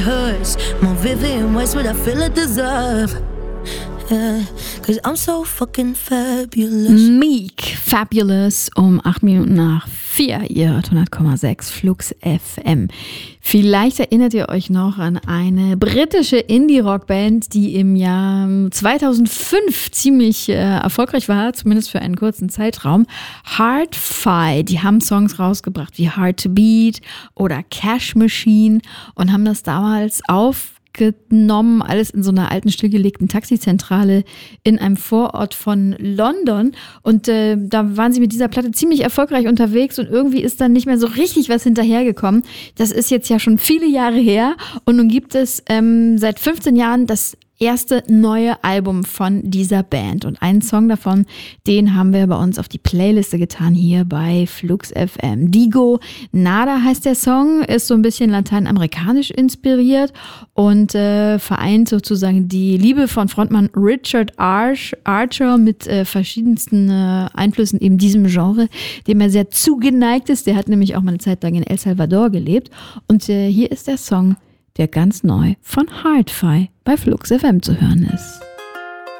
hurts more vivid in ways what I feel I deserve. Yeah, 'cause I'm so fucking fabulous. Meek, Fabulous, um 8 Minuten nach 4. Ihr hört 100,6 Flux FM. Vielleicht erinnert ihr euch noch an eine britische Indie-Rock-Band, die im Jahr 2005 ziemlich erfolgreich war, zumindest für einen kurzen Zeitraum. Hard-Fi, die haben Songs rausgebracht wie Hard to Beat oder Cash Machine und haben das damals aufgenommen, alles in so einer alten, stillgelegten Taxizentrale in einem Vorort von London. Und da waren sie mit dieser Platte ziemlich erfolgreich unterwegs und irgendwie ist dann nicht mehr so richtig was hinterhergekommen. Das ist jetzt ja schon viele Jahre her und nun gibt es seit 15 Jahren das erste neue Album von dieser Band. Und einen Song davon, den haben wir bei uns auf die Playliste getan, hier bei Flux FM. Digo Nada heißt der Song, ist so ein bisschen lateinamerikanisch inspiriert und vereint sozusagen die Liebe von Frontmann Richard Archer mit verschiedensten Einflüssen eben diesem Genre, dem er sehr zugeneigt ist. Der hat nämlich auch mal eine Zeit lang in El Salvador gelebt. Und hier ist der Song, der ganz neu von Hard-Fi bei Flux FM zu hören ist.